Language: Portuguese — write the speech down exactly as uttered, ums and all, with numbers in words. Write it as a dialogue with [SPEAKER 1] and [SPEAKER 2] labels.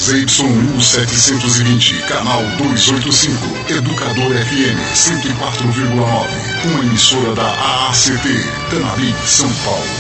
[SPEAKER 1] Z Y U setecentos e vinte, canal duzentos e oitenta e cinco, Educador F M cento e quatro vírgula nove, uma emissora da A A C T, Tanabi, São Paulo.